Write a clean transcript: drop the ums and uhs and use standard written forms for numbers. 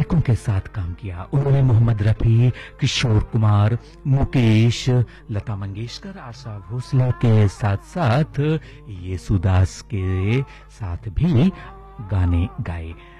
गायकों के साथ काम किया। उन्होंने मोहम्मद रफ़ी, किशोर कुमार, मुकेश, लता मंगेशकर, आशा भोसले के साथ साथ येसुदास के साथ भी गाने गाए।